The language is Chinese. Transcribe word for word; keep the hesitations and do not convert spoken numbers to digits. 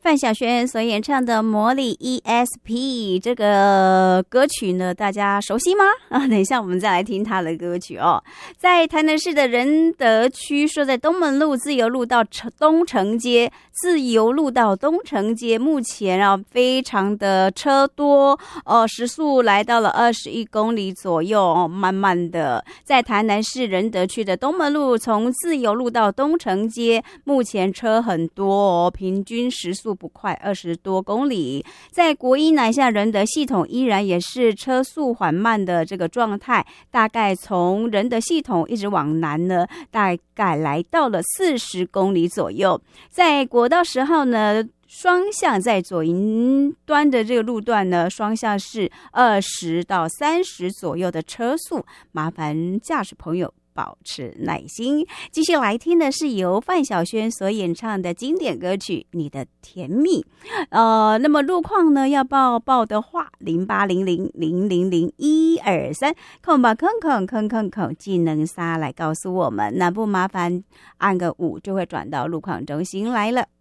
范晓萱所演唱的《魔力 E S P》这个歌曲呢，大家熟悉吗？啊，等一下我们再来听他的歌曲哦。在台南市的仁德区，说在东门路自由路到东城街，自由路到东城街，目前啊非常的车多哦，时速来到了二十一公里左右哦，慢慢的在台南市仁德区的东门路，从自由路到东城街，目前车很多哦，平均时速不快二十多公里。在国一南向仁德系统依然也是车速缓慢的这个状态，大概从仁德系统一直往南呢，大概来到了四十公里左右。在国道十号呢，双向在左营端的这个路段呢，双向是二十到三十左右的车速，麻烦驾驶朋友保持耐心。继续来听的是由范晓萱所演唱的经典歌曲《你的甜蜜》。呃，那么路况呢，要报报的话，零八零零零零零一二三，空吧空空空空空技能杀来告诉我们，那不麻烦按个五就会转到路况中心来了。